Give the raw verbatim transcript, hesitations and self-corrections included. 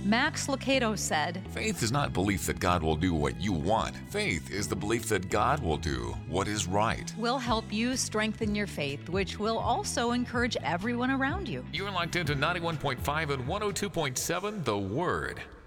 Max Lucado said, Faith is not belief that God will do what you want. Faith is the belief that God will do what is right. "We'll help you strengthen your faith, which will also encourage everyone around you." You're locked into ninety-one point five and one oh two point seven The Word.